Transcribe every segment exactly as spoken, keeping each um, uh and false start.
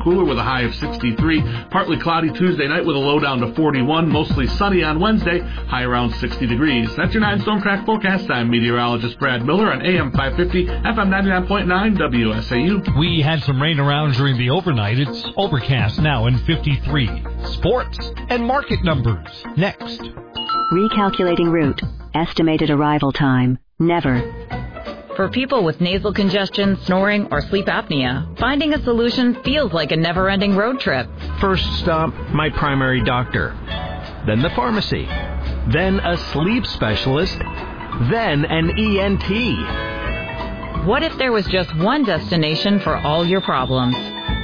cooler with a high of sixty-three. Partly cloudy Tuesday night with a low down to forty-one. Mostly sunny on Wednesday, high around sixty degrees. That's your nine Storm Track forecast. I'm meteorologist Brad Miller on A M five fifty, F M ninety-nine point nine, W S A U. We had some rain around during the overnight. It's overcast now in fifty-three. Sports and market numbers next. Recalculating route. Estimated arrival time. Never. For people with nasal congestion, snoring, or sleep apnea, finding a solution feels like a never-ending road trip. First stop, my primary doctor. Then the pharmacy. Then a sleep specialist. Then an E N T. What if there was just one destination for all your problems?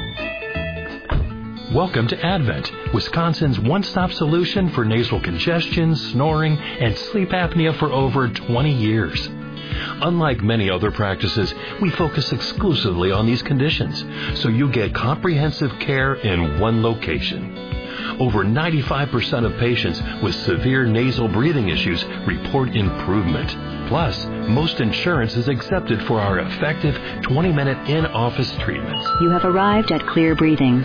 Welcome to Advent, Wisconsin's one-stop solution for nasal congestion, snoring, and sleep apnea for over twenty years. Unlike many other practices, we focus exclusively on these conditions, so you get comprehensive care in one location. Over ninety-five percent of patients with severe nasal breathing issues report improvement. Plus, most insurance is accepted for our effective twenty-minute in-office treatments. You have arrived at Clear Breathing.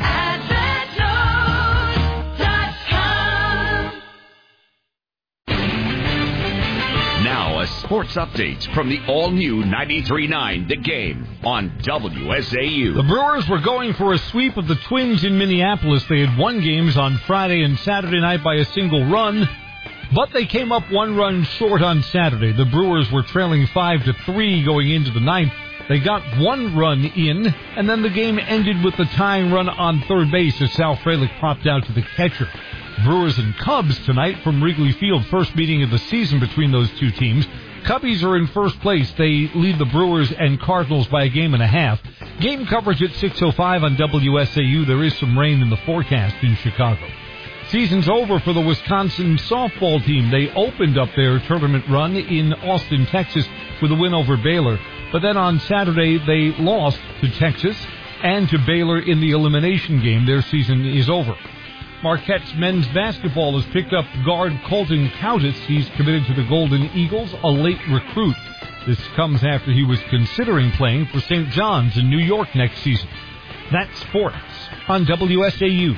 A sports update from the all-new ninety-three point nine The Game on W S A U. The Brewers were going for a sweep of the Twins in Minneapolis. They had won games on Friday and Saturday night by a single run, but they came up one run short on Saturday. The Brewers were trailing five to three going into the ninth. They got one run in, and then the game ended with the tying run on third base as Sal Frelick popped out to the catcher. Brewers and Cubs tonight from Wrigley Field, first meeting of the season between those two teams. Cubbies are in first place. They lead the Brewers and Cardinals by a game and a half. Game coverage at six oh five on W S A U. There is some rain in the forecast in Chicago. Season's over for the Wisconsin softball team. They opened up their tournament run in Austin, Texas with a win over Baylor. But then on Saturday, they lost to Texas and to Baylor in the elimination game. Their season is over. Marquette's men's basketball has picked up guard Colton Countess. He's committed to the Golden Eagles, a late recruit. This comes after he was considering playing for Saint John's in New York next season. That's sports on W S A U.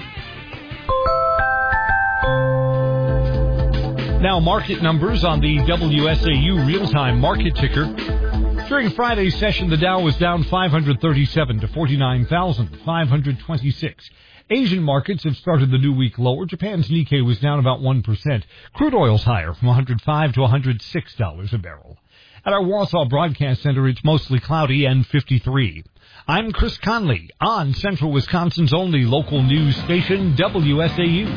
Now market numbers on the W S A U real-time market ticker. During Friday's session, the Dow was down five hundred thirty-seven to forty-nine thousand five hundred twenty-six. Asian markets have started the new week lower. Japan's Nikkei was down about one percent. Crude oil's higher from one hundred five to one hundred six dollars a barrel. At our Warsaw Broadcast Center, it's mostly cloudy and fifty-three. I'm Chris Conley on Central Wisconsin's only local news station, W S A U.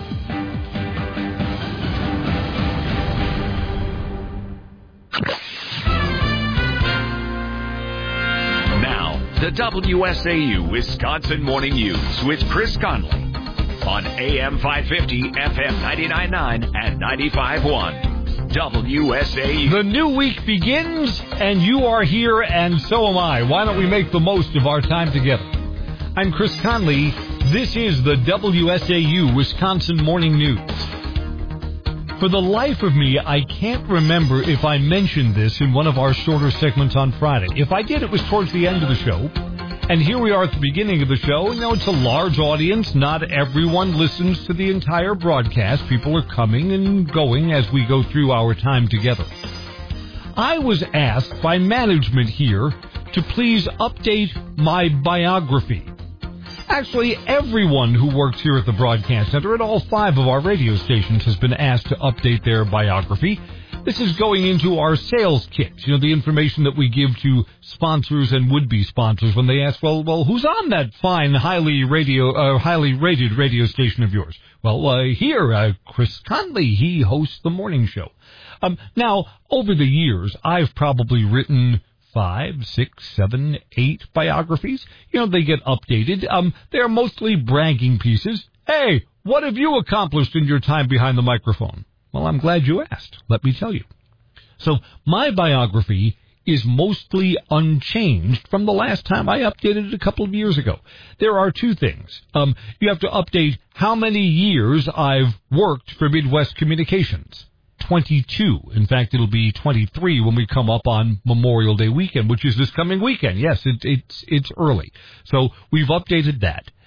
The W S A U Wisconsin Morning News with Chris Conley on A M five fifty, F M ninety-nine point nine and ninety-five point one. W S A U. The new week begins, and you are here, and so am I. Why don't we make the most of our time together? I'm Chris Conley. This is the W S A U Wisconsin Morning News. For the life of me, I can't remember if I mentioned this in one of our shorter segments on Friday. If I did, it was towards the end of the show. And here we are at the beginning of the show. You know, it's a large audience. Not everyone listens to the entire broadcast. People are coming and going as we go through our time together. I was asked by management here to please update my biography. Actually, everyone who works here at the Broadcast Center at all five of our radio stations has been asked to update their biography. This is going into our sales kit, you know, the information that we give to sponsors and would-be sponsors when they ask, well, well, who's on that fine, highly radio, uh, highly rated radio station of yours? Well, uh, here, uh, Chris Conley, he hosts the morning show. Um, now, over the years, I've probably written five, six, seven, eight biographies. You know, they get updated. Um, they're mostly bragging pieces. Hey, what have you accomplished in your time behind the microphone? Well, I'm glad you asked. Let me tell you. So my biography is mostly unchanged from the last time I updated it a couple of years ago. There are two things. Um, you have to update how many years I've worked for Midwest Communications. twenty-two. In fact, it'll be twenty-three when we come up on Memorial Day weekend, which is this coming weekend. Yes, it, it's it's early. So we've updated that.